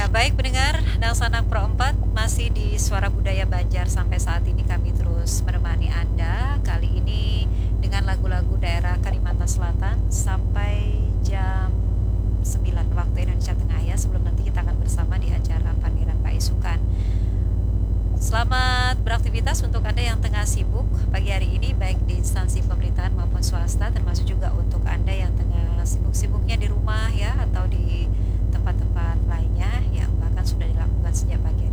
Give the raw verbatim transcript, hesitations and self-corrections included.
Ya, baik pendengar Nang Sanak Pro empat masih di Suara Budaya Banjar sampai saat ini kami terus menemani Anda. Kali ini dengan lagu-lagu daerah Kalimantan Selatan sampai jam sembilan waktu Indonesia Tengah ya, sebelum nanti kita akan bersama di acara Parkiran Paisukan. Selamat beraktivitas untuk Anda yang tengah sibuk pagi hari ini baik di instansi pemerintahan maupun swasta, termasuk juga untuk Anda yang tengah sibuk-sibuknya di rumah ya atau di tempat-tempat lainnya yang bahkan sudah dilakukan sejak pagi